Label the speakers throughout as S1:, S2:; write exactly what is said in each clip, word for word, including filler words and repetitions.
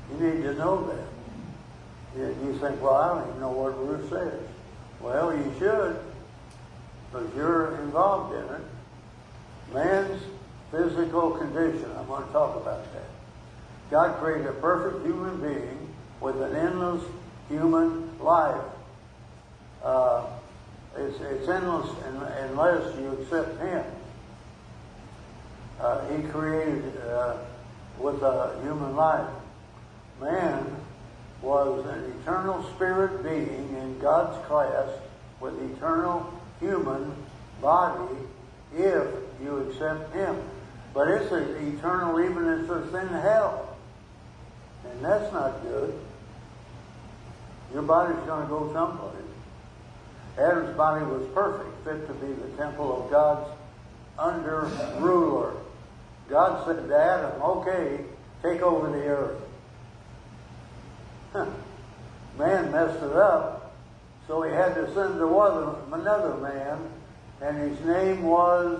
S1: You need to know that. You, you think, well, I don't even know what Ruth says. Well, you should, because you're involved in it. Man's physical condition, I'm going to talk about that. God created a perfect human being with an endless human life. Uh, it's, it's endless unless you accept Him. Uh, he created uh, with a human life. Man was an eternal spirit being in God's class with eternal human body if you accept Him. But it's eternal even if it's in hell. And that's not good. Your body's going to go someplace. Adam's body was perfect, fit to be the temple of God's under ruler. God said to Adam, okay, take over the earth. Man messed it up, so he had to send another man, and his name was,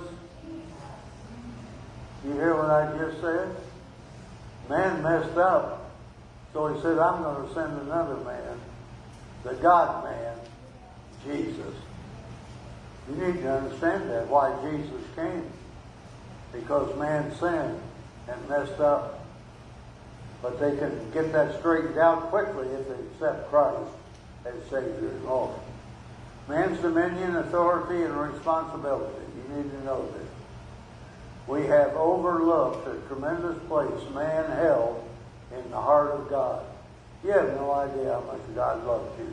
S1: you hear what I just said? Man messed up, so he said, I'm going to send another man, the God-man, Jesus. You need to understand that, why Jesus came. Because man sinned and messed up. But they can get that straightened out quickly if they accept Christ as Savior and Lord. Man's dominion, authority, and responsibility. You need to know this. We have overlooked a tremendous place man held in the heart of God. You have no idea how much God loves you.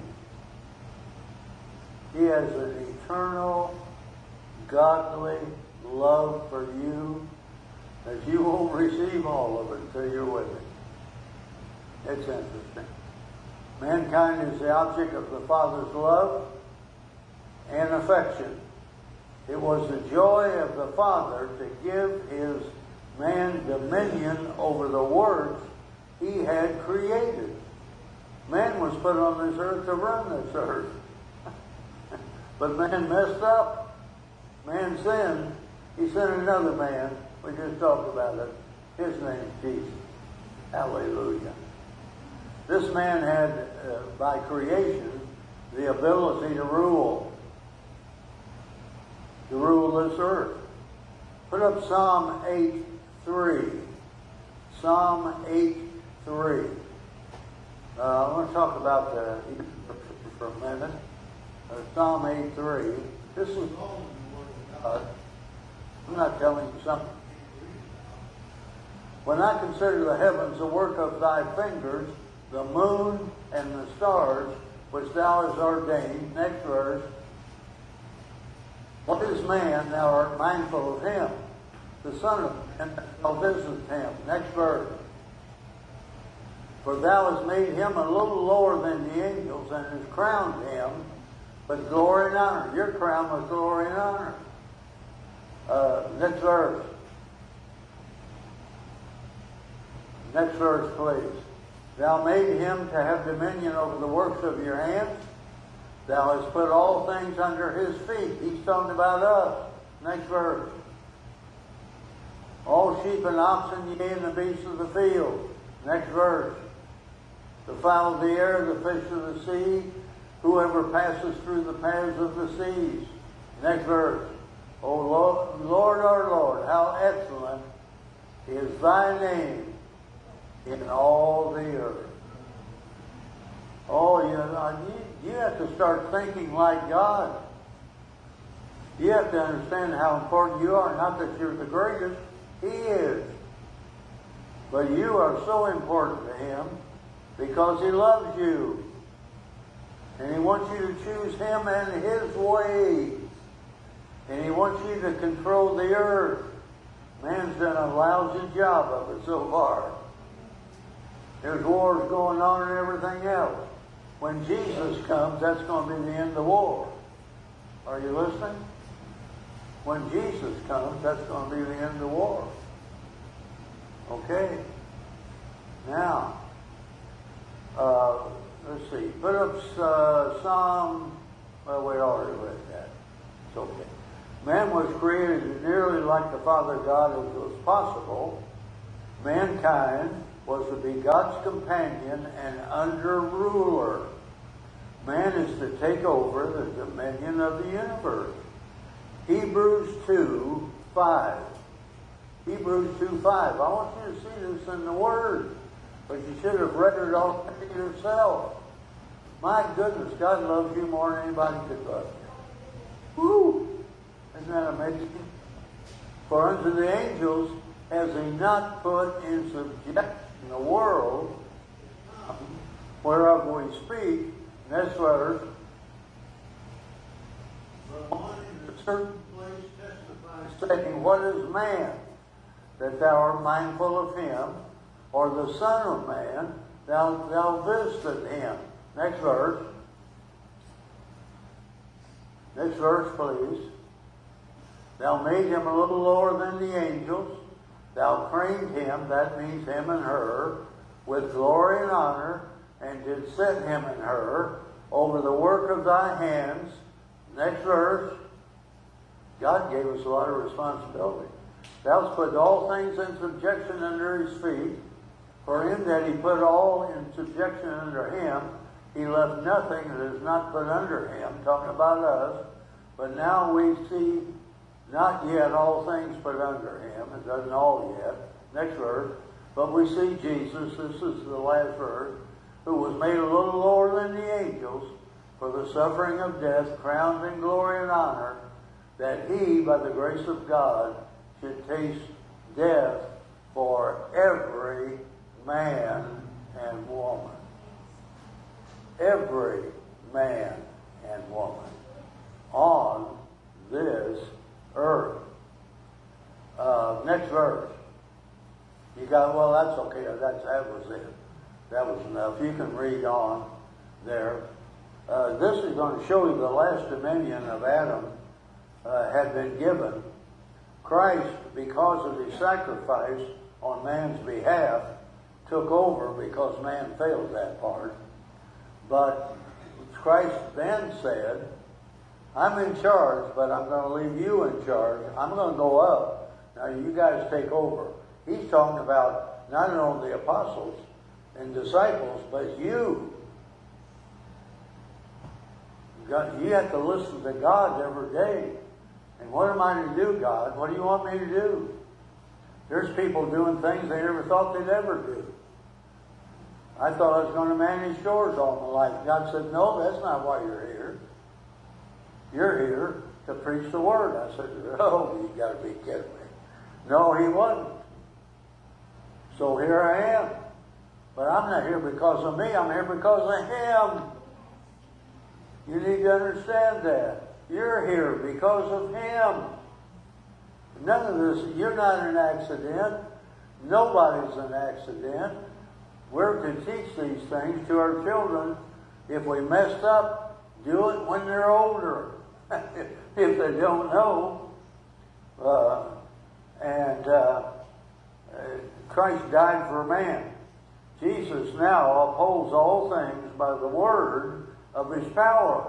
S1: He has an eternal, godly love for you that you won't receive all of it until you're with Him. It's interesting. Mankind is the object of the Father's love and affection. It was the joy of the Father to give His man dominion over the works He had created. Man was put on this earth to run this earth. But man messed up. Man sinned. He sent another man. We just talked about it. His name is Jesus. Hallelujah. This man had, uh, by creation, the ability to rule. To rule this earth. Put up Psalm eight three. Psalm eight three. Uh, I want to talk about the for a minute. Uh, Psalm eight three. This is all in the Word of God. I'm not telling you something. When I consider the heavens the work of thy fingers, the moon and the stars which thou hast ordained. Next verse. What is man, thou art mindful of him? The Son of Man, thou visitest him. Next verse. For thou hast made him a little lower than the angels, and hast crowned him with glory and honor. You're crowned with glory and honor. Uh, next verse. Next verse, please. Thou made him to have dominion over the works of your hands. Thou hast put all things under his feet. He's talking about us. Next verse. All sheep and oxen, yea, and the beasts of the field. Next verse. The fowl of the air, the fish of the sea, whoever passes through the paths of the seas. Next verse. O Lord, Lord our Lord, how excellent is thy name in all the earth. Oh, you, you, you have to start thinking like God. You have to understand how important you are. Not that you're the greatest. He is. But you are so important to Him because He loves you. And He wants you to choose Him and His ways. And He wants you to control the earth. Man's done a lousy job of it so far. There's wars going on and everything else. When Jesus comes, that's going to be the end of war. Are you listening? When Jesus comes, that's going to be the end of war. Okay. Now, uh, let's see. Put up uh, Psalm, well, we already read that. It's okay. Man was created nearly like the Father God as was possible. Mankind was to be God's companion and under-ruler. Man is to take over the dominion of the universe. Hebrews two five. Hebrews two five. I want you to see this in the Word, but you should have read it already yourself. My goodness, God loves you more than anybody could love you. Woo! Isn't that amazing? For unto the angels has he not put in subjection the world whereof we speak. Next verse. But one in a certain place testifies, saying, what is man, that thou art mindful of him, or the Son of Man, thou, thou visited him. Next verse. Next verse, please. Thou made him a little lower than the angels. Thou craned him, that means him and her, with glory and honor, and did set him and her over the work of thy hands. Next verse. God gave us a lot of responsibility. Thou hast put all things in subjection under his feet. For in that he put all in subjection under him, he left nothing that is not put under him, talking about us. But now we see not yet all things put under him. It doesn't all yet. Next verse. But we see Jesus, this is the last verse, who was made a little lower than the angels for the suffering of death, crowned in glory and honor, that he, by the grace of God, should taste death for every man and woman. Every man and woman on this earth. Uh, next verse. You got, well, that's okay. That's, that was it. That was enough. You can read on there. Uh, this is going to show you the last dominion of Adam uh, had been given. Christ, because of his sacrifice on man's behalf, took over because man failed that part. But Christ then said, I'm in charge, but I'm going to leave you in charge. I'm going to go up. Now you guys take over. He's talking about not only the apostles and disciples, but you. You have to listen to God every day. And what am I to do, God? What do you want me to do? There's people doing things they never thought they'd ever do. I thought I was going to manage stores all my life. God said, no, that's not why you're here. You're here to preach the word. I said, oh, you got to be kidding me. No, he wasn't. So here I am. But I'm not here because of me. I'm here because of him. You need to understand that. You're here because of him. None of this, you're not an accident. Nobody's an accident. We're to teach these things to our children. If we messed up, do it when they're older. If they don't know. Uh, and uh, Christ died for man. Jesus now upholds all things by the word of his power.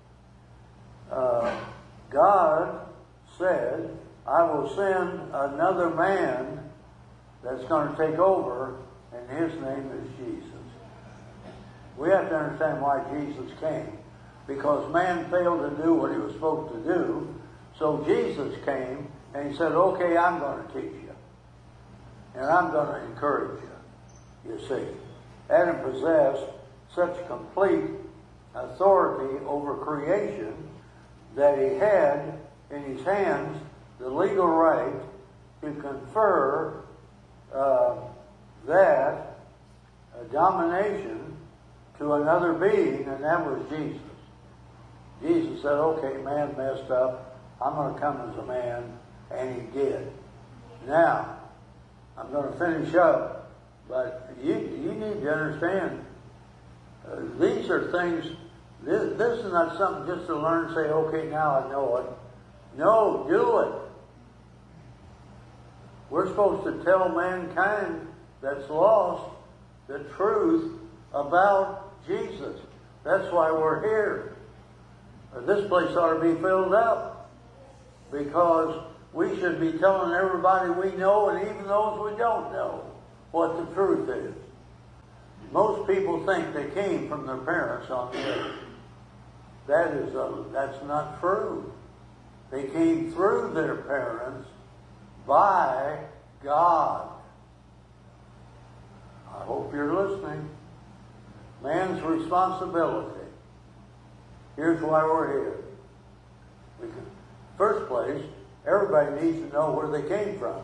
S1: Uh, God said, I will send another man that's going to take over, and his name is Jesus. We have to understand why Jesus came. Because man failed to do what he was supposed to do. So Jesus came and he said, okay, I'm going to teach you. And I'm going to encourage you. You see, Adam possessed such complete authority over creation that he had in his hands the legal right to confer uh, that uh, domination to another being, and that was Jesus. Jesus said, okay, man messed up. I'm going to come as a man. And he did. Now, I'm going to finish up. But you, you need to understand, uh, these are things, this, this is not something just to learn and say, okay, now I know it. No, do it. We're supposed to tell mankind that's lost the truth about Jesus. That's why we're here. This place ought to be filled up because we should be telling everybody we know and even those we don't know. what the truth is. Most people think they came from their parents on the earth. That is a, that's not true. They came through their parents by God. I hope you're listening. Man's responsibility. Here's why we're here. We can, first place, everybody needs to know where they came from.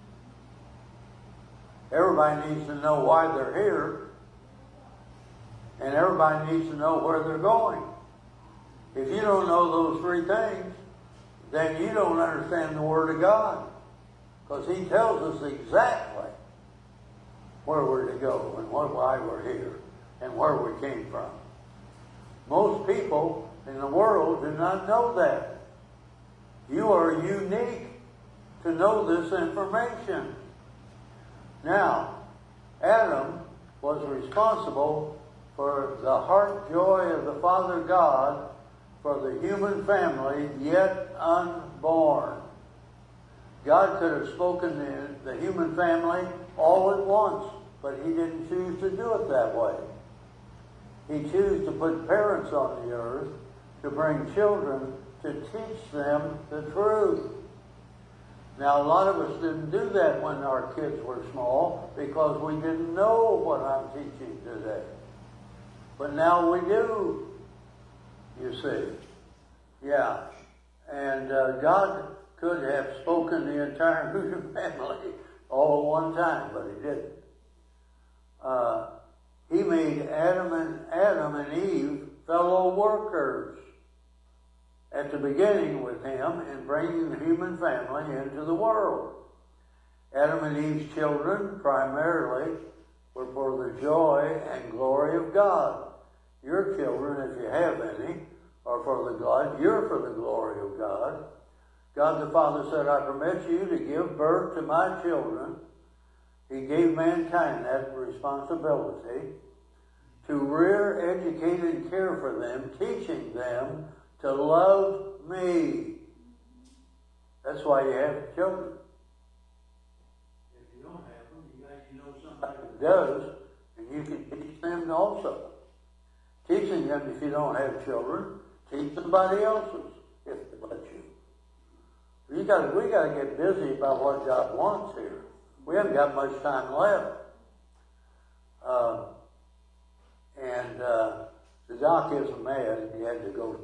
S1: Everybody needs to know why they're here. And everybody needs to know where they're going. If you don't know those three things, then you don't understand the Word of God. Because He tells us exactly where we're to go and what, why we're here and where we came from. Most people in the world do not know that. You are unique to know this information. Now, Adam was responsible for the heart joy of the Father God for the human family yet unborn. God could have spoken to the human family all at once, but He didn't choose to do it that way. He chose to put parents on the earth to bring children to teach them the truth. Now, a lot of us didn't do that when our kids were small because we didn't know what I'm teaching today. But now we do, you see. Yeah. And uh, God could have spoken the entire human family all at one time, but He didn't. Uh, he made Adam and Adam and Eve fellow workers at the beginning with Him in bringing the human family into the world. Adam and Eve's children primarily were for the joy and glory of God. Your children, if you have any, are for the God. You're for the glory of God. God the Father said, I permit you to give birth to my children. He gave mankind that responsibility to rear, educate, and care for them, teaching them to love me. That's why you have children. If you don't have them, you got to know somebody who does, and you can teach them also. Teaching them, if you don't have children, teach somebody else's, if they let you. You got we got to get busy about what God wants here. We haven't got much time left. Uh, and uh, the doc isn't mad. He had to go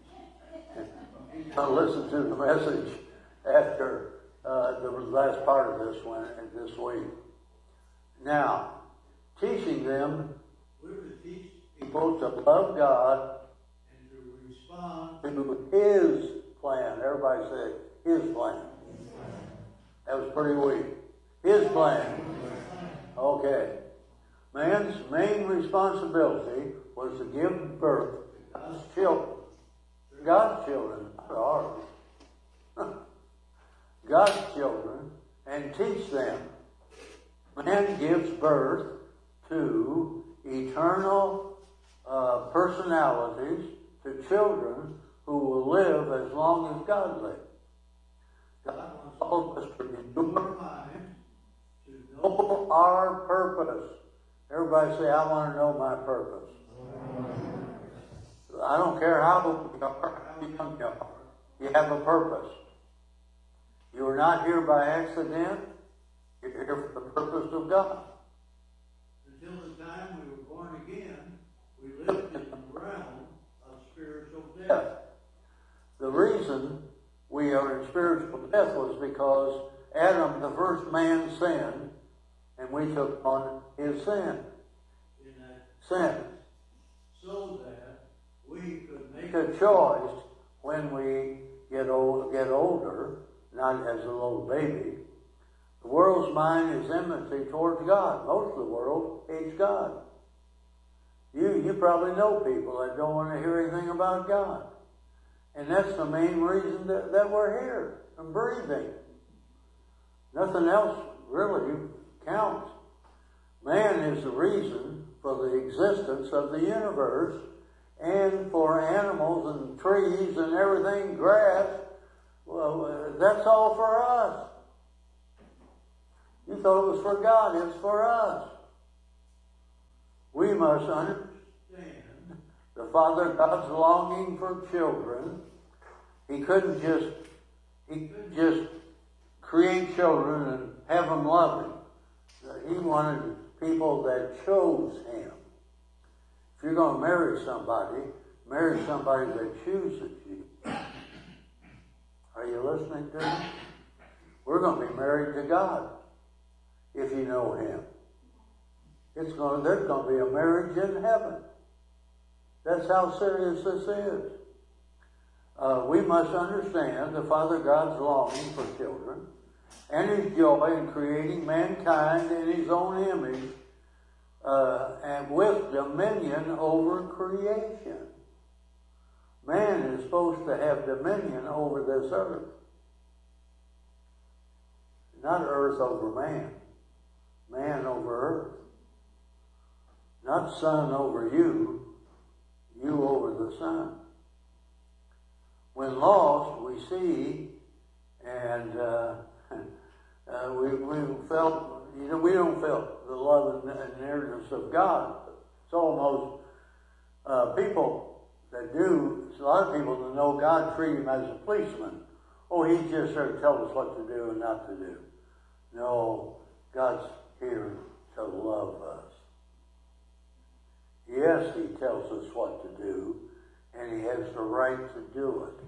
S1: and listen to the message after uh, the last part of this one this week. Now, teaching them, we're to teach people to love God and to respond to His plan. Everybody say His plan. That was pretty weak. His plan. Okay. Man's main responsibility was to give birth to God's children. God's children, not ours. God's children, and teach them. Man gives birth to eternal uh, personalities, to children who will live as long as God lives. God wants all of us to renew our minds, to know our purpose. Everybody say, I want to know my purpose. I don't care how old you are, how young you are. You have a purpose. You are not here by accident. You're here for the purpose of God. Until the time we were born again, we lived in the realm of spiritual death. The reason we are in spiritual death was because Adam, the first man, sinned, and we took on his sin. In that sin. So that we could make a choice when we get old, get older, not as a little baby. The world's mind is enmity towards God. Most of the world hates God. You, you probably know people that don't want to hear anything about God. And that's the main reason that, that we're here and breathing. Nothing else really counts. Man is the reason for the existence of the universe and for animals and trees and everything, grass. Well, uh, that's all for us. You thought it was for God. It's for us. We must understand the Father God's longing for children. He couldn't just, he couldn't just create children and have them love him. He wanted people that chose him. If you're going to marry somebody, marry somebody that chooses you. Are you listening to me? We're going to be married to God if you know him. It's going to, there's going to be a marriage in heaven. That's how serious this is. Uh, we must understand the Father God's longing for children and his joy in creating mankind in his own image uh, and with dominion over creation. Man is supposed to have dominion over this earth. Not earth over man. Man over earth. Not sun over you. You over the sun. When lost, we see, and uh, uh, we, we felt, you know, we don't feel the love and nearness of God. It's almost uh, people that do, a lot of people that know God treat him as a policeman. Oh, he's just there to tell us what to do and not to do. No, God's here to love us. Yes, he tells us what to do, and he has the right to do it.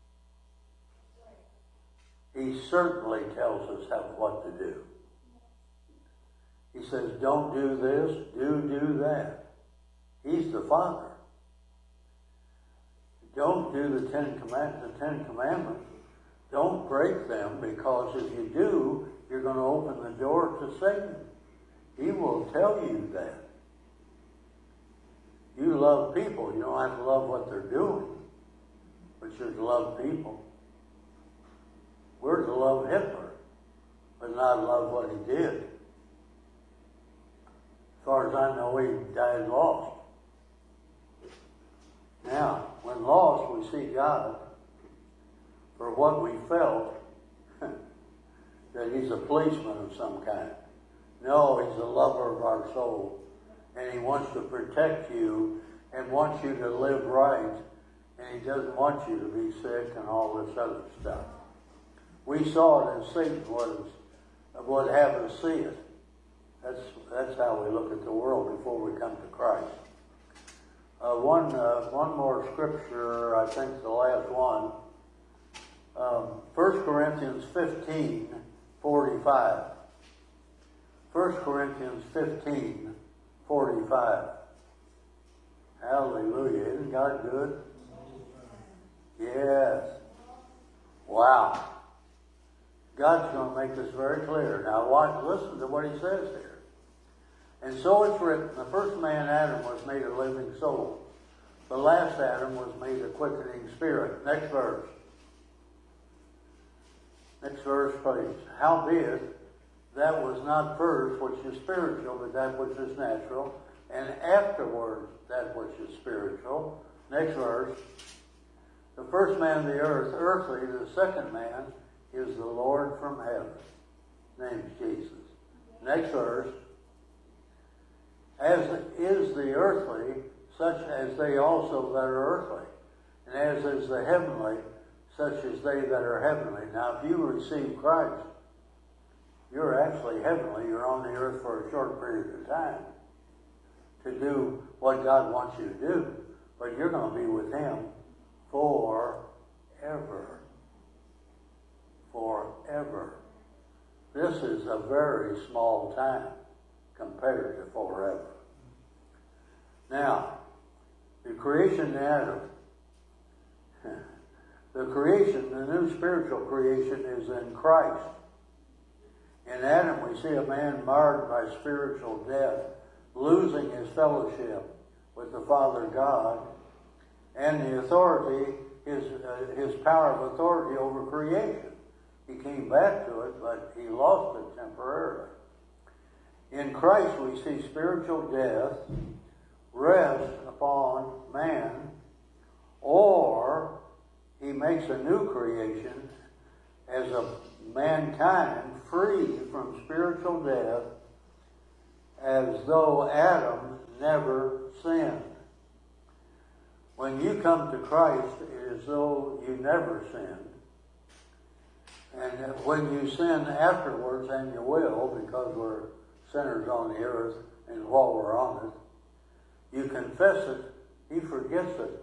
S1: He certainly tells us how, what to do. He says, don't do this, do, do that. He's the Father. Don't do the Ten, Command- the Ten Commandments. Don't break them, because if you do, you're going to open the door to Satan. He will tell you that. You love people. You don't have to love what they're doing, but you're to love people. We're to love Hitler, but not love what he did. As far as I know, he died lost. Now, when lost, we see God for what we felt, that he's a policeman of some kind. No, he's a lover of our soul. And he wants to protect you and wants you to live right. And he doesn't want you to be sick and all this other stuff. We saw it as Satan was, would have us see it. That's, that's how we look at the world before we come to Christ. Uh, one, uh, one more scripture, I think the last one. Um, First Corinthians fifteen forty-five. First Corinthians fifteen forty-five. Hallelujah. Isn't God good? Yes. Wow. God's going to make this very clear. Now watch, listen to what he says here. And so it's written, the first man, Adam, was made a living soul. The last Adam was made a quickening spirit. Next verse. Next verse, please. Howbeit, that was not first which is spiritual, but that which is natural, and afterwards that which is spiritual. Next verse. The first man of the earth, earthly, the second man is the Lord from heaven. Name's Jesus. Next verse. As is the earthly, such as they also that are earthly. And as is the heavenly, such as they that are heavenly. Now, if you receive Christ, you're actually heavenly. You're on the earth for a short period of time to do what God wants you to do. But you're going to be with him forever. Forever. This is a very small time compared to forever. Now, the creation of Adam, the creation, the new spiritual creation is in Christ. In Adam, we see a man marred by spiritual death, losing his fellowship with the Father God and the authority, his, uh, his power of authority over creation. He came back to it, but he lost it temporarily. In Christ, we see spiritual death rest upon man, or he makes a new creation as a mankind free from spiritual death, as though Adam never sinned. When you come to Christ, it is as though you never sinned. And when you sin afterwards, and you will, because we're sinners on the earth, and while we're on it, you confess it, he forgets it.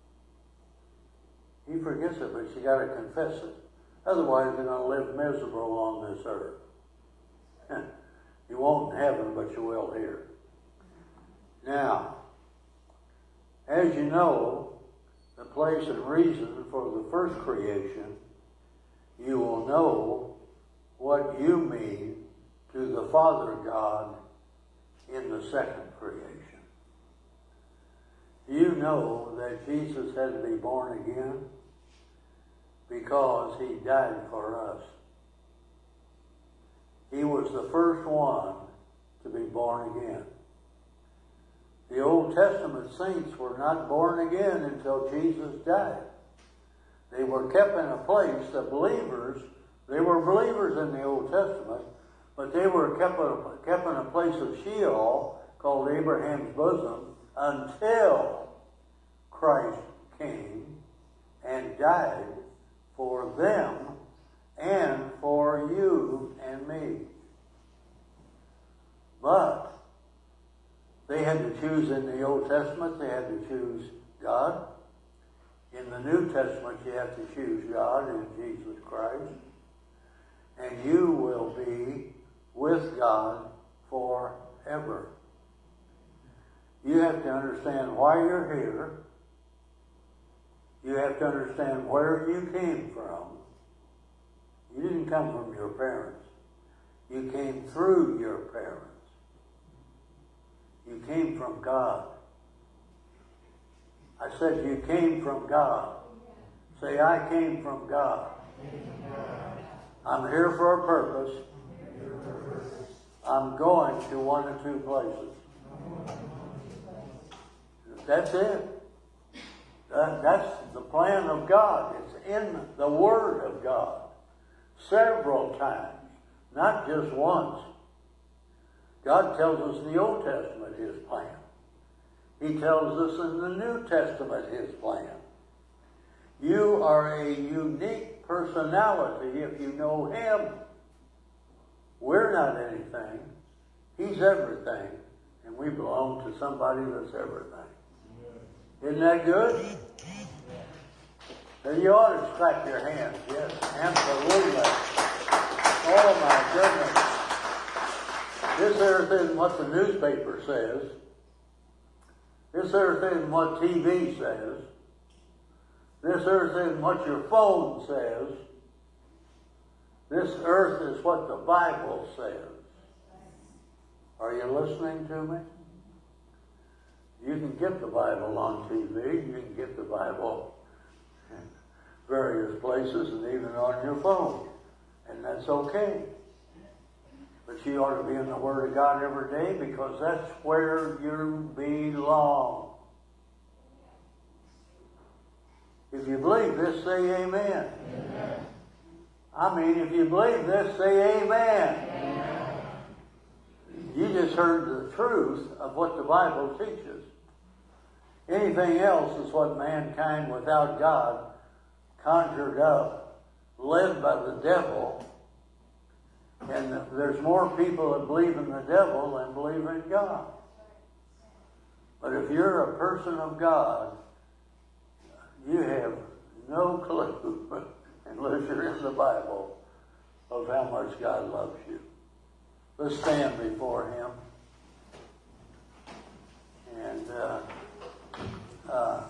S1: He forgets it, but you got to confess it. Otherwise, you're going to live miserable on this earth. You won't in heaven, but you will here. Now, as you know, the place and reason for the first creation, you will know what you mean to the Father God in the second creation. You know that Jesus had to be born again because he died for us. He was the first one to be born again. The Old Testament saints were not born again until Jesus died. They were kept in a place, the believers, they were believers in the Old Testament, but they were kept in a, kept in a place of Sheol called Abraham's bosom until Christ came and died for them and for you and me. But they had to choose in the Old Testament, they had to choose God. In the New Testament, you have to choose God in Jesus Christ. And you will be with God forever. You have to understand why you're here. You have to understand where you came from. You didn't come from your parents. You came through your parents. You came from God. I said you came from God. Say, I came from God. I'm here for a purpose. I'm going to one or two places. That's it. That, that's the plan of God. It's in the Word of God. Several times. Not just once. God tells us in the Old Testament his plan. He tells us in the New Testament his plan. You are a unique personality if you know him. We're not anything. He's everything. And we belong to somebody that's everything. Isn't that good? Then you ought to clap your hands. Yes, absolutely. Oh my goodness. This earth isn't what the newspaper says. This earth isn't what T V says. This earth isn't what your phone says. This earth is what the Bible says. Are you listening to me? You can get the Bible on T V. You can get the Bible in various places and even on your phone. And that's okay. But you ought to be in the Word of God every day because that's where you belong. If you believe this, say amen. Amen. I mean, if you believe this, say amen. Amen. You just heard the truth of what the Bible teaches. Anything else is what mankind without God conjured up, led by the devil. And there's more people that believe in the devil than believe in God. But if you're a person of God, you have no clue, unless you're in the Bible, of how much God loves you. Let's stand before him. And uh, uh,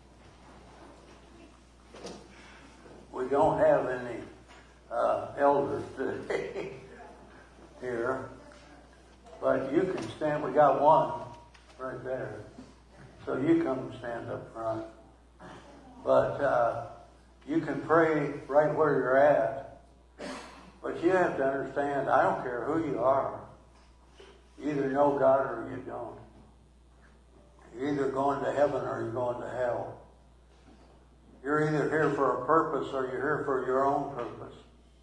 S1: we don't have any uh, elders today here, but you can stand. We got one right there. So you come and stand up front. But uh, you can pray right where you're at. But you have to understand, I don't care who you are. You either know God or you don't. You're either going to heaven or you're going to hell. You're either here for a purpose or you're here for your own purpose.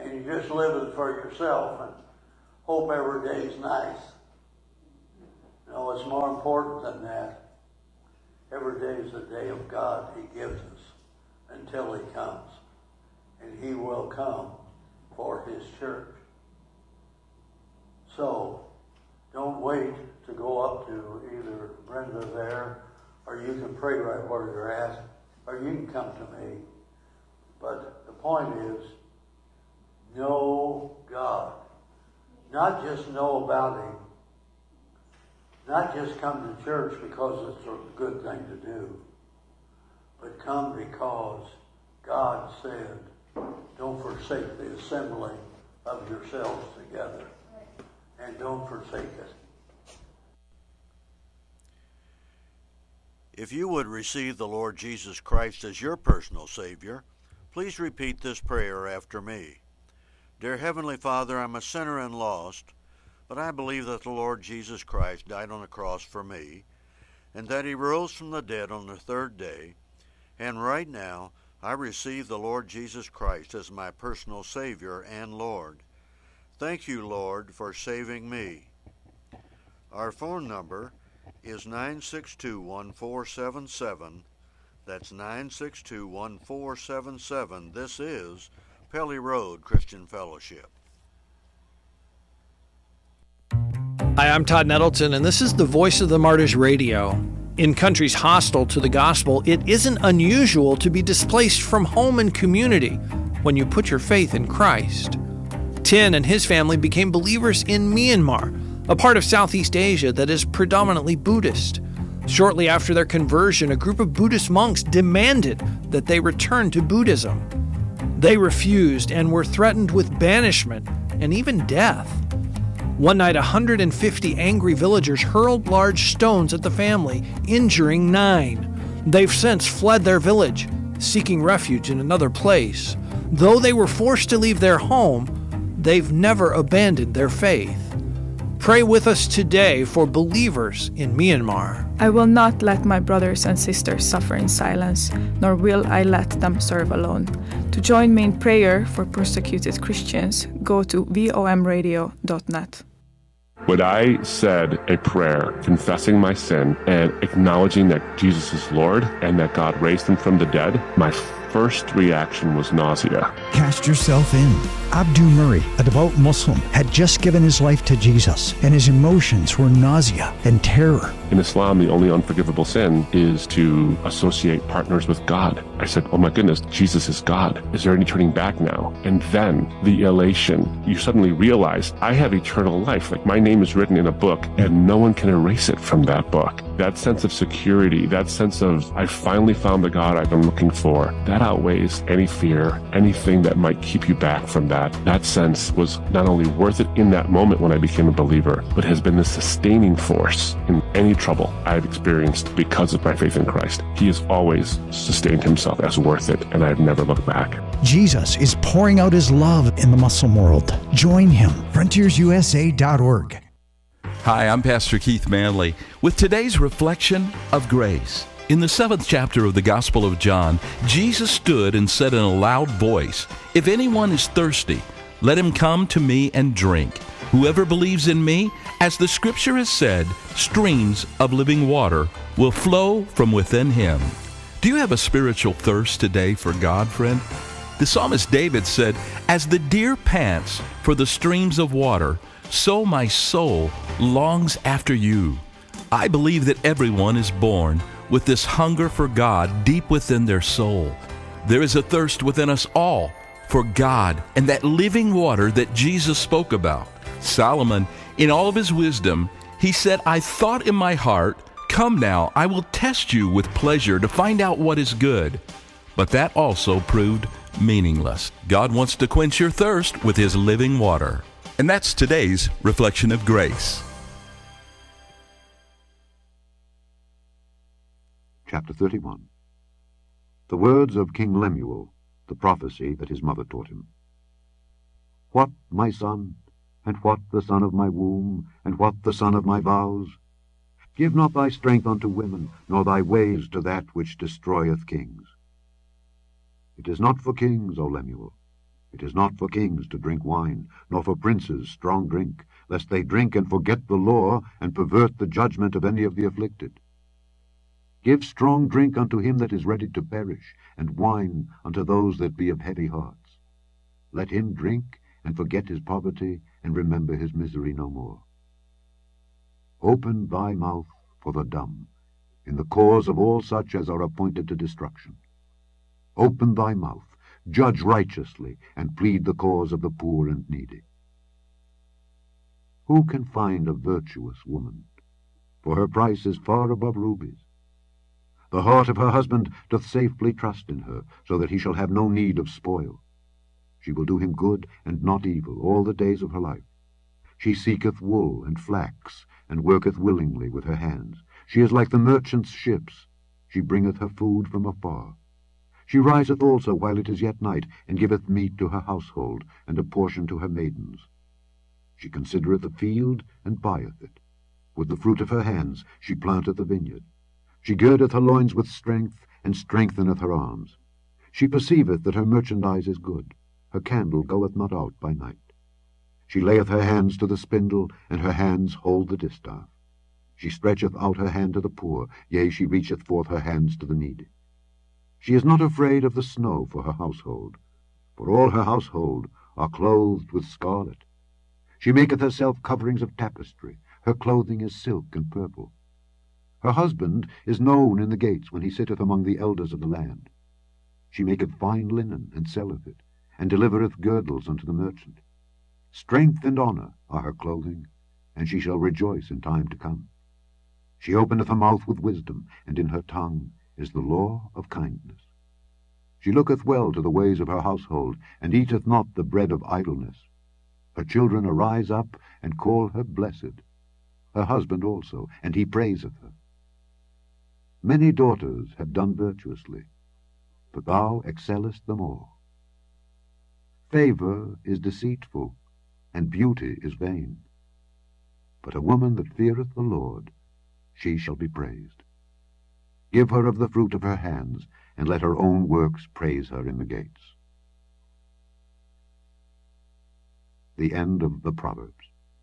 S1: and you just live it for yourself and hope every day's nice. No, it's more important than that. Every day is the day of God he gives us until he comes. And he will come for his church. So, don't wait to go up to either Brenda there, or you can pray right where you're at, or you can come to me. But the point is, know God. Not just know about him. Not just come to church because it's a good thing to do. But come because God said, don't forsake the assembling of yourselves together. And don't forsake it.
S2: If you would receive the Lord Jesus Christ as your personal Savior, please repeat this prayer after me. Dear Heavenly Father, I'm a sinner and lost, but I believe that the Lord Jesus Christ died on the cross for me, and that he rose from the dead on the third day, and right now I receive the Lord Jesus Christ as my personal Savior and Lord. Thank you, Lord, for saving me. Our phone number is nine six two, one four seven seven. That's nine six two, one four seven seven. This is Pelly Road Christian Fellowship.
S3: Hi, I'm Todd Nettleton, and this is the Voice of the Martyrs Radio. In countries hostile to the gospel, it isn't unusual to be displaced from home and community when you put your faith in Christ. Tin and his family became believers in Myanmar, a part of Southeast Asia that is predominantly Buddhist. Shortly after their conversion, a group of Buddhist monks demanded that they return to Buddhism. They refused and were threatened with banishment and even death. One night, one hundred fifty angry villagers hurled large stones at the family, injuring nine. They've since fled their village, seeking refuge in another place. Though they were forced to leave their home, they've never abandoned their faith. Pray with us today for believers in Myanmar.
S4: I will not let my brothers and sisters suffer in silence, nor will I let them serve alone. To join me in prayer for persecuted Christians, go to V O M radio dot net.
S5: When I said a prayer confessing my sin and acknowledging that Jesus is Lord and that God raised him from the dead, my first reaction was nausea.
S6: Cast yourself in. Abdu Murray, a devout Muslim, had just given his life to Jesus, and his emotions were nausea and terror.
S5: In Islam, the only unforgivable sin is to associate partners with God. I said, oh my goodness, Jesus is God. Is there any turning back now? And then the elation. You suddenly realize, I have eternal life. Like, my name is written in a book, and no one can erase it from that book. That sense of security, that sense of, I finally found the God I've been looking for, that outweighs any fear, anything that might keep you back from that. That sense was not only worth it in that moment when I became a believer, but has been the sustaining force in any trouble I've experienced because of my faith in Christ. He has always sustained himself as worth it, and I've never looked back.
S6: Jesus is pouring out his love in the Muslim world. Join him. frontiers U S A dot org.
S7: Hi, I'm Pastor Keith Manley with today's reflection of grace. In the seventh chapter of the Gospel of John, Jesus stood and said in a loud voice, "If anyone is thirsty, let him come to me and drink. Whoever believes in me, as the Scripture has said, streams of living water will flow from within him." Do you have a spiritual thirst today for God, friend? The psalmist David said, "As the deer pants for the streams of water, so my soul longs after you." I believe that everyone is born with this hunger for God deep within their soul. There is a thirst within us all for God and that living water that Jesus spoke about. Solomon, in all of his wisdom, he said, "I thought in my heart, come now, I will test you with pleasure to find out what is good." But that also proved meaningless. God wants to quench your thirst with his living water. And that's today's Reflection of Grace.
S8: Chapter thirty-one. The words of King Lemuel, the prophecy that his mother taught him. What, my son, and what the son of my womb, and what the son of my vows? Give not thy strength unto women, nor thy ways to that which destroyeth kings. It is not for kings, O Lemuel, It is not for kings to drink wine, nor for princes strong drink, lest they drink and forget the law, and pervert the judgment of any of the afflicted. Give strong drink unto him that is ready to perish, and wine unto those that be of heavy hearts. Let him drink, and forget his poverty, and remember his misery no more. Open thy mouth for the dumb, in the cause of all such as are appointed to destruction. Open thy mouth, judge righteously, and plead the cause of the poor and needy. Who can find a virtuous woman? For her price is far above rubies. The heart of her husband doth safely trust in her, so that he shall have no need of spoil. She will do him good and not evil all the days of her life. She seeketh wool and flax, and worketh willingly with her hands. She is like the merchant's ships. She bringeth her food from afar. She riseth also while it is yet night, and giveth meat to her household, and a portion to her maidens. She considereth a field, and buyeth it. With the fruit of her hands she planteth a vineyard. She girdeth her loins with strength, and strengtheneth her arms. She perceiveth that her merchandise is good. Her candle goeth not out by night. She layeth her hands to the spindle, and her hands hold the distaff. She stretcheth out her hand to the poor, yea, she reacheth forth her hands to the needy. She is not afraid of the snow for her household, for all her household are clothed with scarlet. She maketh herself coverings of tapestry. Her clothing is silk and purple. Her husband is known in the gates when he sitteth among the elders of the land. She maketh fine linen, and selleth it, and delivereth girdles unto the merchant. Strength and honour are her clothing, and she shall rejoice in time to come. She openeth her mouth with wisdom, and in her tongue is the law of kindness. She looketh well to the ways of her household, and eateth not the bread of idleness. Her children arise up, and call her blessed. Her husband also, and he praiseth her. Many daughters have done virtuously, but thou excellest them all. Favour is deceitful, and beauty is vain. But a woman that feareth the Lord, she shall be praised. Give her of the fruit of her hands, and let her own works praise her in the gates. The end of the Proverbs.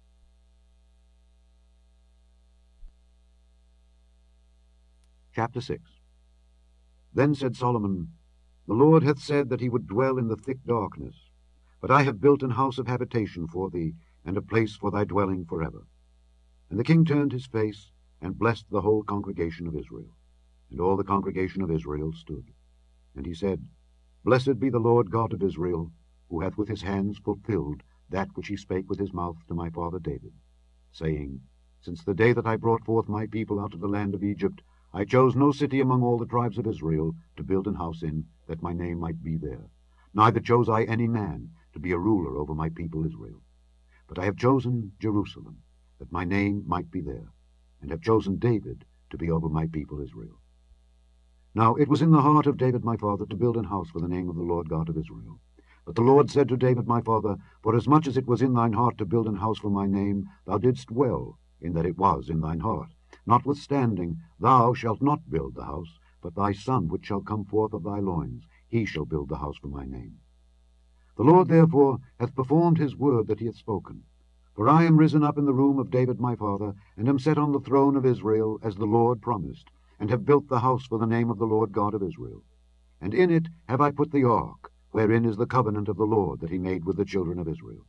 S8: Chapter six. Then said Solomon, The Lord hath said that he would dwell in the thick darkness, but I have built an house of habitation for thee, and a place for thy dwelling forever. And the king turned his face, and blessed the whole congregation of Israel. And all the congregation of Israel stood. And he said, Blessed be the Lord God of Israel, who hath with his hands fulfilled that which he spake with his mouth to my father David, saying, Since the day that I brought forth my people out of the land of Egypt, I chose no city among all the tribes of Israel to build an house in, that my name might be there. Neither chose I any man to be a ruler over my people Israel. But I have chosen Jerusalem, that my name might be there, and have chosen David to be over my people Israel. Now it was in the heart of David my father to build an house for the name of the Lord God of Israel. But the Lord said to David my father, Forasmuch as it was in thine heart to build an house for my name, thou didst well, in that it was in thine heart. Notwithstanding, thou shalt not build the house, but thy son which shall come forth of thy loins, he shall build the house for my name. The Lord therefore hath performed his word that he hath spoken. For I am risen up in the room of David my father, and am set on the throne of Israel, as the Lord promised, and have built the house for the name of the Lord God of Israel. And in it have I put the ark, wherein is the covenant of the Lord that he made with the children of Israel.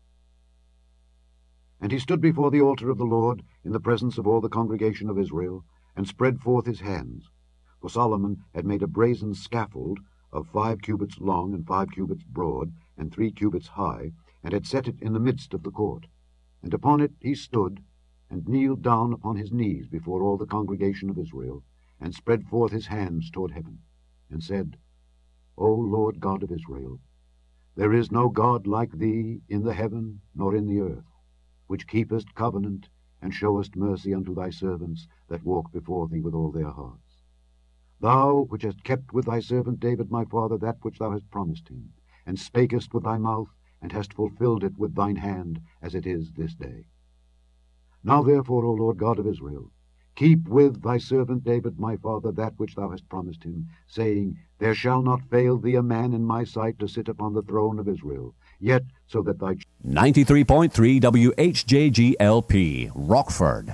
S8: And he stood before the altar of the Lord, in the presence of all the congregation of Israel, and spread forth his hands. For Solomon had made a brazen scaffold of five cubits long, and five cubits broad, and three cubits high, and had set it in the midst of the court. And upon it he stood, and kneeled down upon his knees before all the congregation of Israel, and spread forth his hands toward heaven, and said, O Lord God of Israel, there is no God like thee in the heaven nor in the earth, which keepest covenant, and showest mercy unto thy servants that walk before thee with all their hearts. Thou which hast kept with thy servant David my father that which thou hast promised him, and spakest with thy mouth, and hast fulfilled it with thine hand, as it is this day. Now therefore, O Lord God of Israel, keep with thy servant David my father that which thou hast promised him, saying, There shall not fail thee a man in my sight to sit upon the throne of Israel, yet so that thy...
S9: ninety-three point three W H J G L P, Rockford.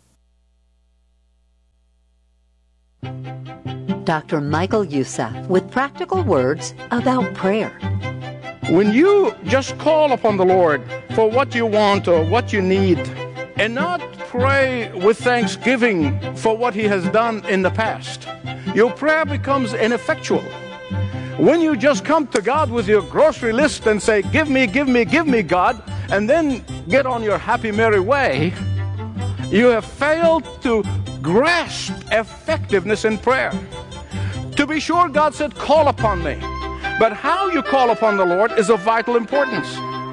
S10: Doctor Michael Youssef with practical words about prayer.
S11: When you just call upon the Lord for what you want or what you need, and not pray with thanksgiving for what He has done in the past, your prayer becomes ineffectual. When you just come to God with your grocery list and say, give me, give me, give me, God, and then get on your happy, merry way, you have failed to grasp effectiveness in prayer. To be sure, God said, call upon me. But how you call upon the Lord is of vital importance.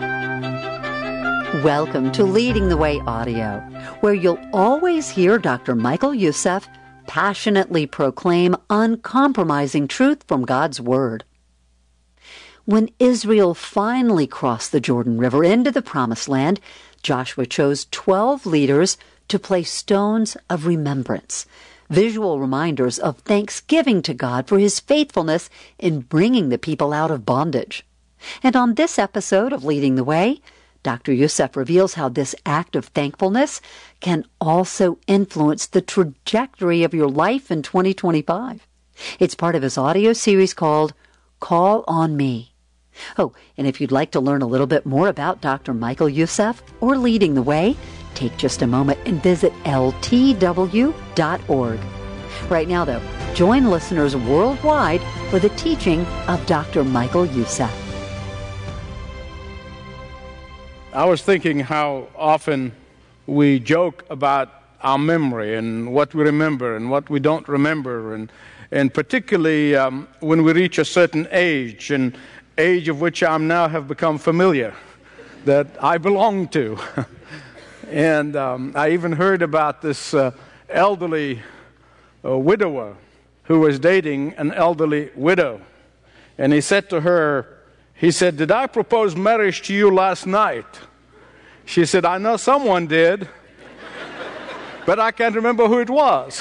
S10: Welcome to Leading the Way Audio, where you'll always hear Doctor Michael Youssef passionately proclaim uncompromising truth from God's Word. When Israel finally crossed the Jordan River into the Promised Land, Joshua chose twelve leaders to place stones of remembrance, visual reminders of thanksgiving to God for His faithfulness in bringing the people out of bondage. And on this episode of Leading the Way, Doctor Youssef reveals how this act of thankfulness can also influence the trajectory of your life in twenty twenty-five. It's part of his audio series called Call on Me. Oh, and if you'd like to learn a little bit more about Doctor Michael Youssef or Leading the Way, take just a moment and visit L T W dot org. Right now, though, join listeners worldwide for the teaching of Doctor Michael Youssef.
S11: I was thinking how often we joke about our memory and what we remember and what we don't remember, and and particularly um, when we reach a certain age, an age of which I now have become familiar, that I belong to. And um, I even heard about this uh, elderly uh, widower who was dating an elderly widow. And he said to her, he said, did I propose marriage to you last night? She said, I know someone did, but I can't remember who it was.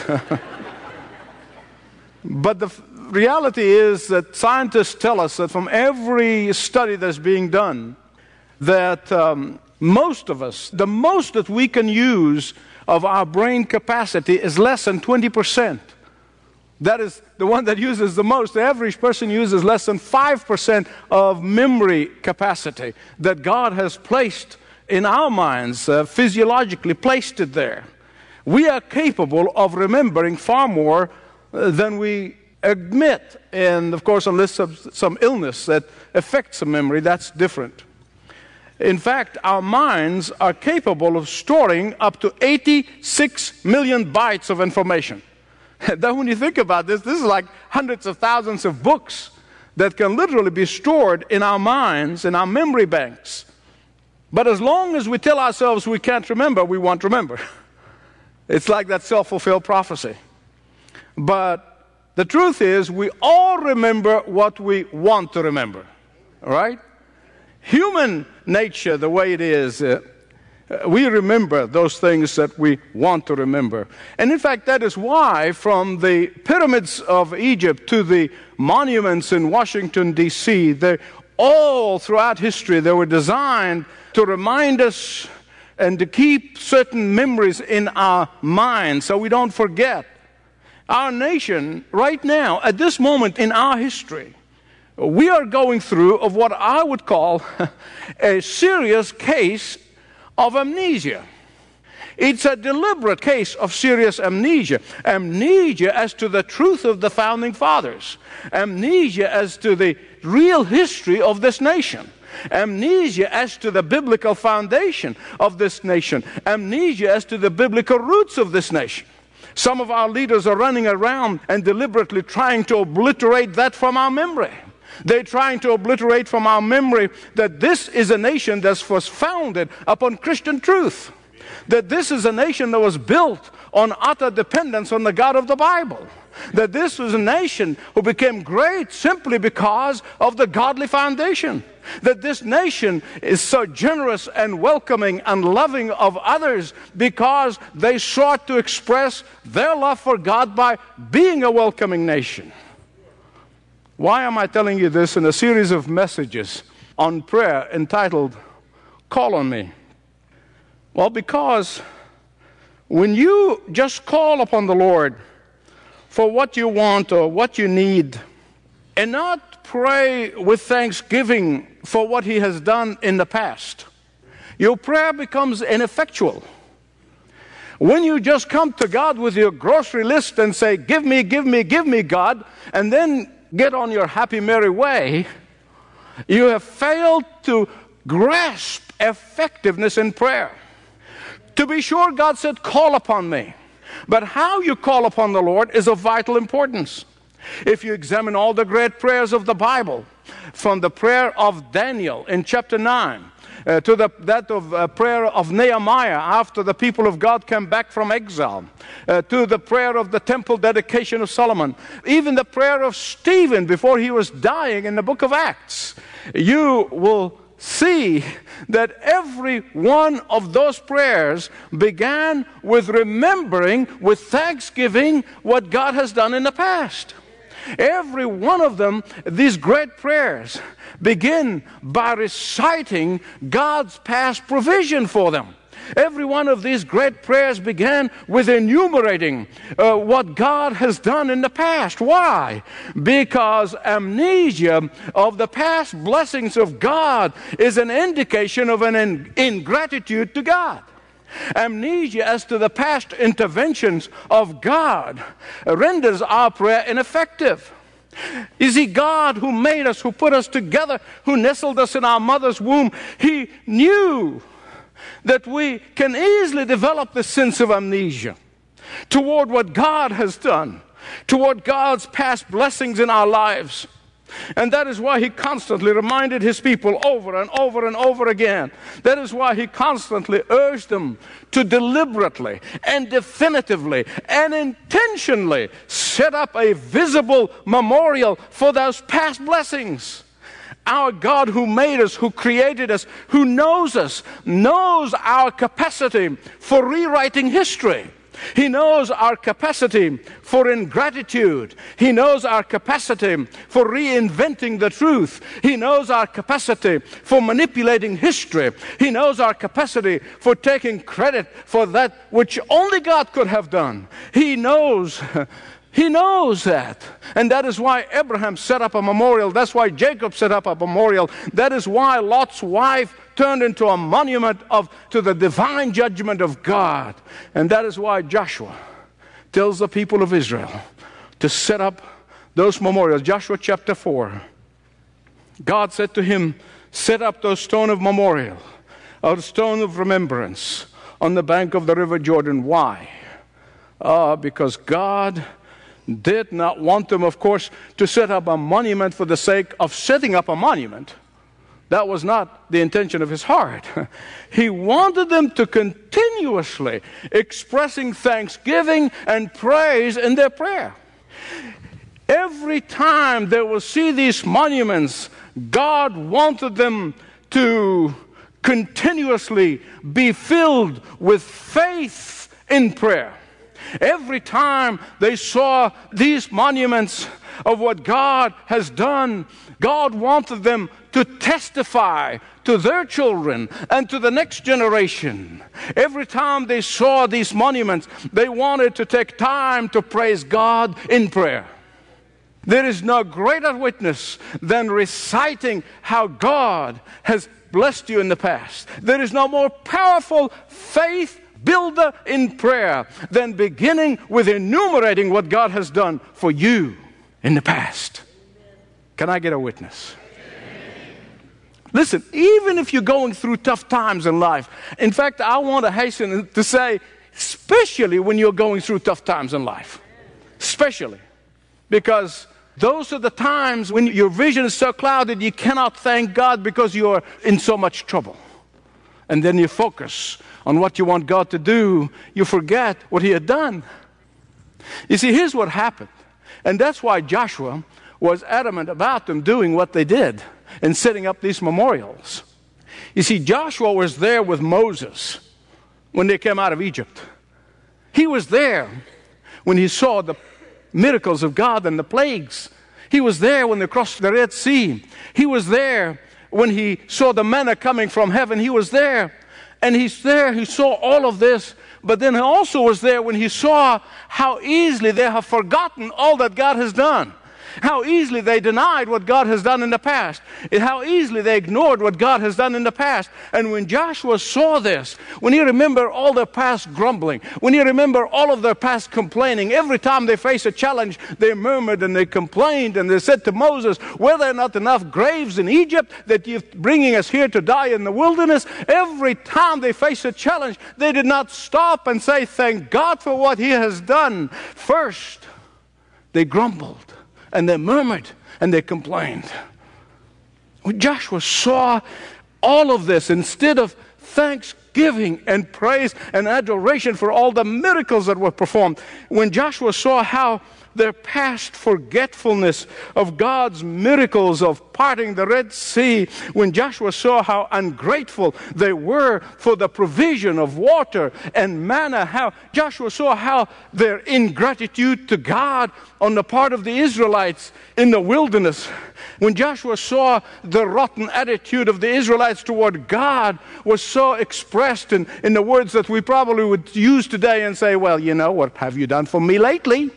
S11: But the f- reality is that scientists tell us that from every study that's being done, that um, most of us, the most that we can use of our brain capacity is less than twenty percent. That is the one that uses the most. The average person uses less than five percent of memory capacity that God has placed in our minds, uh, physiologically placed it there. We are capable of remembering far more uh, than we admit. And of course, unless of some illness that affects the memory, that's different. In fact, our minds are capable of storing up to eighty-six million bytes of information. Then when you think about this, this is like hundreds of thousands of books that can literally be stored in our minds, in our memory banks. But as long as we tell ourselves we can't remember, we won't remember. It's like that self-fulfilled prophecy. But the truth is, we all remember what we want to remember. All right? Human nature, the way it is, uh, we remember those things that we want to remember. And in fact, that is why from the pyramids of Egypt to the monuments in Washington, D C, they all throughout history, they were designed to remind us and to keep certain memories in our minds so we don't forget. Our nation, right now, at this moment in our history, we are going through of what I would call a serious case of amnesia. It's a deliberate case of serious amnesia. Amnesia as to the truth of the founding fathers. Amnesia as to the real history of this nation. Amnesia as to the biblical foundation of this nation. Amnesia as to the biblical roots of this nation. Some of our leaders are running around and deliberately trying to obliterate that from our memory. They're trying to obliterate from our memory that this is a nation that was founded upon Christian truth. That this is a nation that was built on utter dependence on the God of the Bible. That this was a nation who became great simply because of the godly foundation. That this nation is so generous and welcoming and loving of others because they sought to express their love for God by being a welcoming nation. Why am I telling you this in a series of messages on prayer entitled, Call on Me. Well, because when you just call upon the Lord for what you want or what you need, and not pray with thanksgiving for what He has done in the past, your prayer becomes ineffectual. When you just come to God with your grocery list and say, give me, give me, give me, God, and then get on your happy, merry way, you have failed to grasp effectiveness in prayer. To be sure, God said, call upon me. But how you call upon the Lord is of vital importance. If you examine all the great prayers of the Bible, from the prayer of Daniel in chapter nine, Uh, to the, that of uh, prayer of Nehemiah after the people of God came back from exile, uh, to the prayer of the temple dedication of Solomon, even the prayer of Stephen before he was dying in the book of Acts, you will see that every one of those prayers began with remembering, with thanksgiving, what God has done in the past. Every one of them, these great prayers, begin by reciting God's past provision for them. Every one of these great prayers began with enumerating uh, what God has done in the past. Why? Because amnesia of the past blessings of God is an indication of an in- ingratitude to God. Amnesia as to the past interventions of God renders our prayer ineffective. You see, God who made us, who put us together, who nestled us in our mother's womb, He knew that we can easily develop the sense of amnesia toward what God has done, toward God's past blessings in our lives. And that is why He constantly reminded His people over and over and over again. That is why He constantly urged them to deliberately and definitively and intentionally set up a visible memorial for those past blessings. Our God who made us, who created us, who knows us, knows our capacity for rewriting history. He knows our capacity for ingratitude. He knows our capacity for reinventing the truth. He knows our capacity for manipulating history. He knows our capacity for taking credit for that which only God could have done. He knows He knows that. And that is why Abraham set up a memorial. That's why Jacob set up a memorial. That is why Lot's wife turned into a monument of to the divine judgment of God. And that is why Joshua tells the people of Israel to set up those memorials. Joshua chapter four. God said to him, set up those stone of memorial, a stone of remembrance on the bank of the river Jordan. Why? Uh, because God did not want them, of course, to set up a monument for the sake of setting up a monument. That was not the intention of His heart. He wanted them to continuously expressing thanksgiving and praise in their prayer. Every time they will see these monuments, God wanted them to continuously be filled with faith in prayer. Every time they saw these monuments of what God has done, God wanted them to testify to their children and to the next generation. Every time they saw these monuments, they wanted to take time to praise God in prayer. There is no greater witness than reciting how God has blessed you in the past. There is no more powerful faith builder in prayer than beginning with enumerating what God has done for you in the past. Can I get a witness? Listen, even if you're going through tough times in life, in fact, I want to hasten to say, especially when you're going through tough times in life, especially, because those are the times when your vision is so clouded you cannot thank God because you're in so much trouble. And then you focus on what you want God to do, you forget what He had done. You see, here's what happened. And that's why Joshua was adamant about them doing what they did and setting up these memorials. You see, Joshua was there with Moses when they came out of Egypt. He was there when he saw the miracles of God and the plagues. He was there when they crossed the Red Sea. He was there when he saw the manna coming from heaven. He was there. And he's there, he saw all of this. But then he also was there when he saw how easily they have forgotten all that God has done. How easily they denied what God has done in the past. And how easily they ignored what God has done in the past. And when Joshua saw this, when he remembered all their past grumbling, when he remembered all of their past complaining, every time they faced a challenge, they murmured and they complained and they said to Moses, were there not enough graves in Egypt that you're bringing us here to die in the wilderness? Every time they faced a challenge, they did not stop and say, thank God for what he has done. First, they grumbled. And they murmured and they complained. When Joshua saw all of this, instead of thanksgiving and praise and adoration for all the miracles that were performed, when Joshua saw how their past forgetfulness of God's miracles of parting the Red Sea, when Joshua saw how ungrateful they were for the provision of water and manna, how Joshua saw how their ingratitude to God on the part of the Israelites in the wilderness, when Joshua saw the rotten attitude of the Israelites toward God was so expressed in, in the words that we probably would use today and say, well, you know, what have you done for me lately?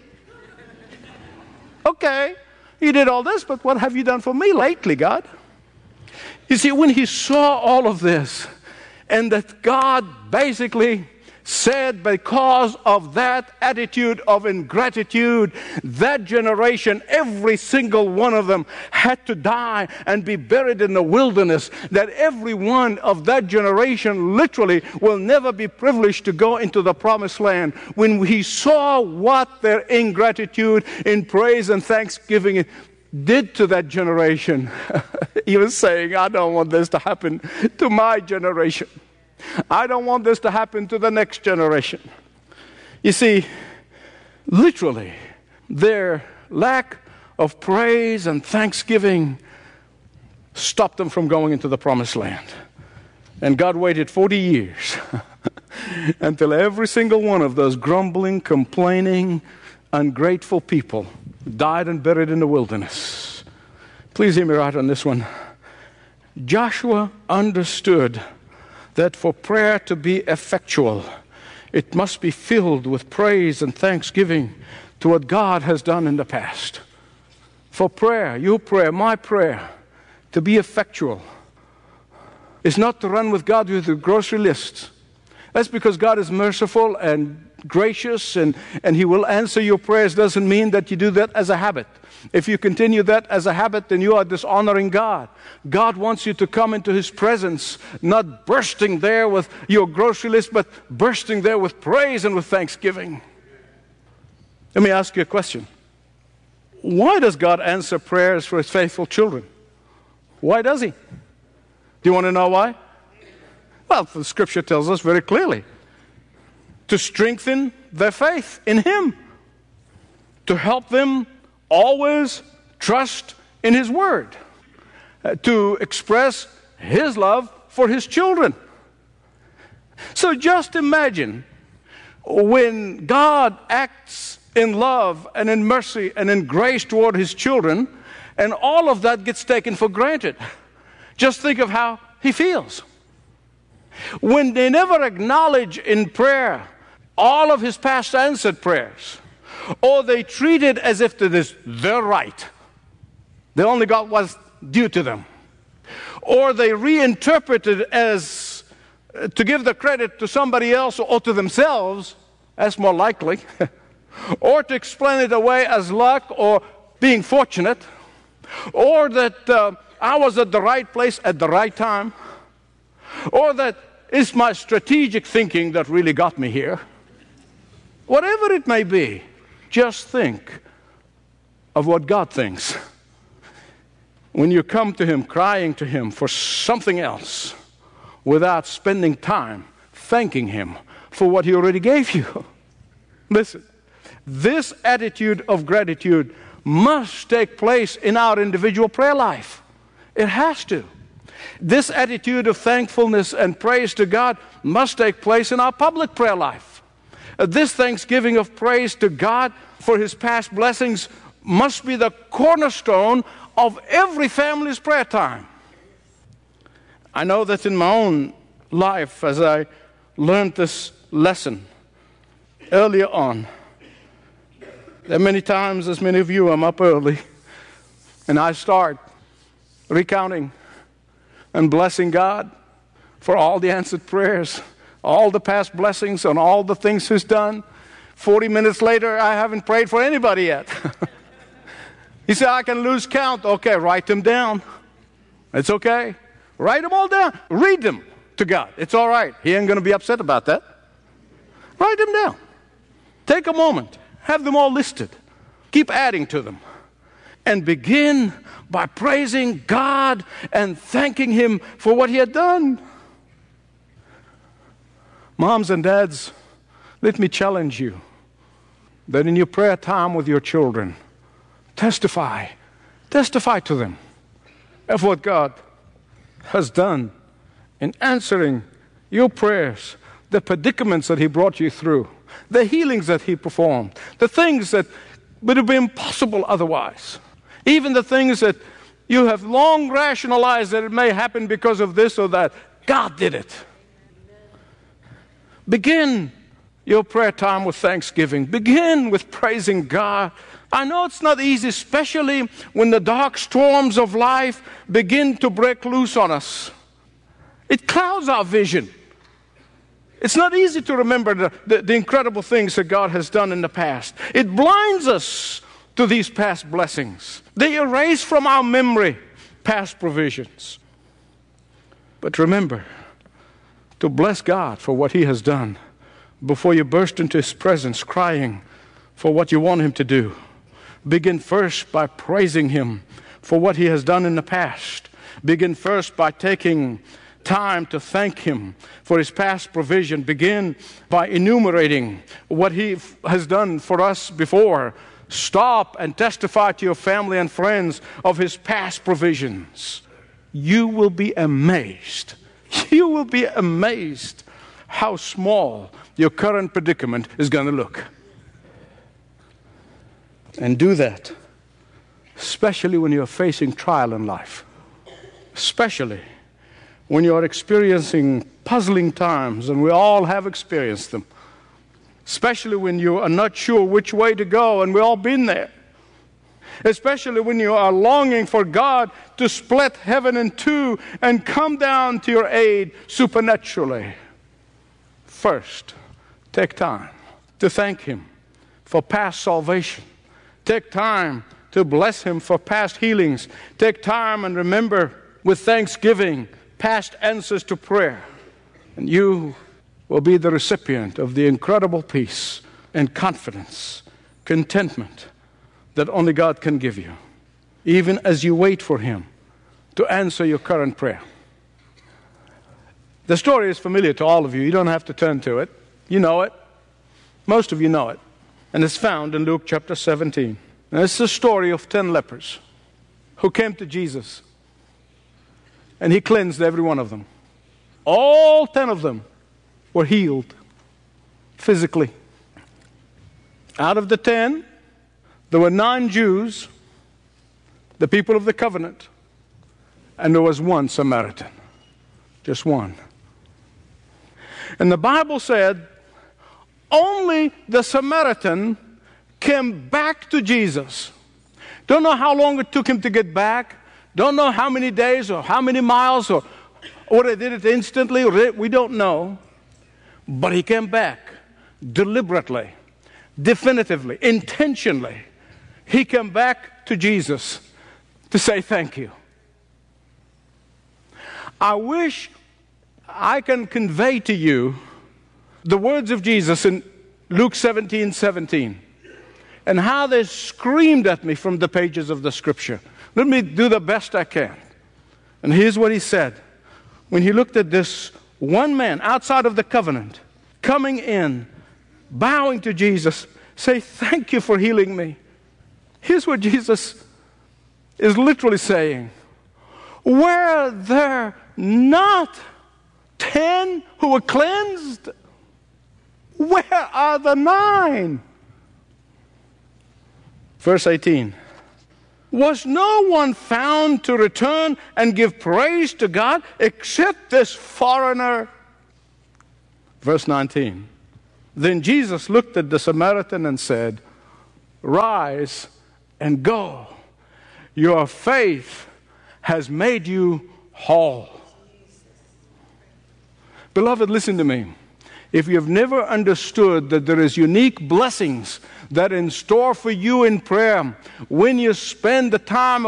S11: Okay, you did all this, but what have you done for me lately, God? You see, when he saw all of this, and that God basically said because of that attitude of ingratitude, that generation, every single one of them had to die and be buried in the wilderness, that every one of that generation literally will never be privileged to go into the promised land. When he saw what their ingratitude in praise and thanksgiving did to that generation, he was saying, I don't want this to happen to my generation. I don't want this to happen to the next generation. You see, literally, their lack of praise and thanksgiving stopped them from going into the promised land. And God waited forty years until every single one of those grumbling, complaining, ungrateful people died and buried in the wilderness. Please hear me right on this one. Joshua understood that for prayer to be effectual, it must be filled with praise and thanksgiving to what God has done in the past. For prayer, your prayer, my prayer, to be effectual is not to run with God with a grocery list. That's because God is merciful and gracious and, and He will answer your prayers. Doesn't mean that you do that as a habit. If you continue that as a habit, then you are dishonoring God. God wants you to come into His presence, not bursting there with your grocery list, but bursting there with praise and with thanksgiving. Let me ask you a question. Why does God answer prayers for His faithful children? Why does He? Do you want to know why? Well, the Scripture tells us very clearly. To strengthen their faith in Him. To help them always trust in His Word. Uh, to express His love for His children. So just imagine when God acts in love and in mercy and in grace toward His children, and all of that gets taken for granted. Just think of how He feels. When they never acknowledge in prayer all of His past answered prayers, or they treat it as if it is their right. They only got what's due to them. Or they reinterpret it as uh, to give the credit to somebody else or to themselves. That's more likely. Or to explain it away as luck or being fortunate. Or that uh, I was at the right place at the right time. Or that it's my strategic thinking that really got me here. Whatever it may be. Just think of what God thinks. When you come to Him, crying to Him for something else, without spending time thanking Him for what He already gave you. Listen, this attitude of gratitude must take place in our individual prayer life. It has to. This attitude of thankfulness and praise to God must take place in our public prayer life. This thanksgiving of praise to God for His past blessings must be the cornerstone of every family's prayer time. I know that in my own life, as I learned this lesson earlier on, there are many times, as many of you, I'm up early, and I start recounting and blessing God for all the answered prayers, all the past blessings, and all the things He's done. Forty minutes later, I haven't prayed for anybody yet. He said, I can lose count. Okay, write them down. It's okay. Write them all down. Read them to God. It's all right. He ain't going to be upset about that. Write them down. Take a moment. Have them all listed. Keep adding to them. And begin by praising God and thanking Him for what He had done. Moms and dads, let me challenge you that in your prayer time with your children, testify, testify to them of what God has done in answering your prayers, the predicaments that He brought you through, the healings that He performed, the things that would have been impossible otherwise, even the things that you have long rationalized that it may happen because of this or that. God did it. Begin your prayer time with thanksgiving. Begin with praising God. I know it's not easy, especially when the dark storms of life begin to break loose on us. It clouds our vision. It's not easy to remember the, the, the incredible things that God has done in the past. It blinds us to these past blessings. They erase from our memory past provisions. But remember to bless God for what He has done before you burst into His presence crying for what you want Him to do. Begin first by praising Him for what He has done in the past. Begin first by taking time to thank Him for His past provision. Begin by enumerating what He has done for us before. Stop and testify to your family and friends of His past provisions. You will be amazed. You will be amazed how small your current predicament is going to look. And do that, especially when you're facing trial in life. Especially when you're experiencing puzzling times, and we all have experienced them. Especially when you are not sure which way to go, and we've all been there. Especially when you are longing for God to split heaven in two and come down to your aid supernaturally. First, take time to thank Him for past salvation. Take time to bless Him for past healings. Take time and remember with thanksgiving past answers to prayer. And you will be the recipient of the incredible peace and confidence, contentment that only God can give you, even as you wait for Him to answer your current prayer. The story is familiar to all of you. You don't have to turn to it. You know it. Most of you know it. And it's found in Luke chapter seventeen. And it's the story of ten lepers who came to Jesus. And He cleansed every one of them. All ten of them were healed physically. Out of the ten, there were nine Jews, the people of the covenant, and there was one Samaritan. Just one. And the Bible said only the Samaritan came back to Jesus. Don't know how long it took him to get back. Don't know how many days or how many miles or or they did it instantly. Or we don't know. But he came back deliberately, definitively, intentionally. He came back to Jesus to say thank you. I wish I can convey to you the words of Jesus in Luke seventeen seventeen and how they screamed at me from the pages of the Scripture. Let me do the best I can. And here's what He said. When He looked at this one man outside of the covenant, coming in, bowing to Jesus, say, thank you for healing me. Here's what Jesus is literally saying. Were there not ten who were cleansed? Where are the nine? Verse eighteen. Was no one found to return and give praise to God except this foreigner? Verse nineteen. Then Jesus looked at the Samaritan and said, Rise and go. Your faith has made you whole. Beloved, listen to me. If you've never understood that there is unique blessings that are in store for you in prayer when you spend the time